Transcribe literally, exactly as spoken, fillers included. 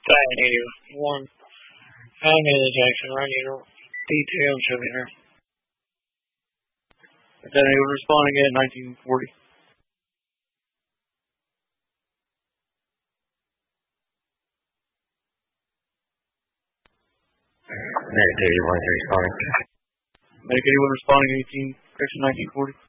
Fine, eighty-one. I'm Haley Jackson. I need details of her. But then he was responding at nineteen forty. Medic eighty-one is responding. Medic eighty-one responding eighteen, correction nineteen forty.